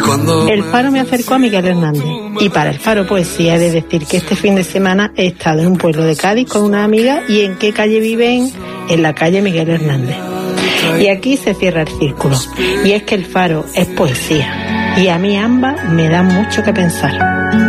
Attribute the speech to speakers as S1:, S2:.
S1: El Faro me acercó a Miguel Hernández y para el Faro Poesía he de decir que este fin de semana he estado en un pueblo de Cádiz con una amiga. ¿Y en qué calle viven? En la calle Miguel Hernández. Y aquí se cierra el círculo. Y es que el Faro es poesía y a mí ambas me dan mucho que pensar.